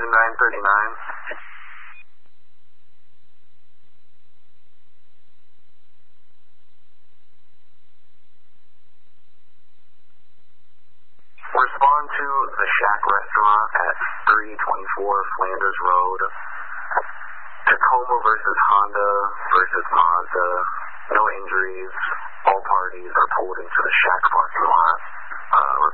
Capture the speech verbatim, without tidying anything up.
nine thirty-nine. Respond to the Shack Restaurant at three twenty-four Flanders Road. Tacoma versus Honda versus Mazda. No injuries. All parties are pulled into the Shack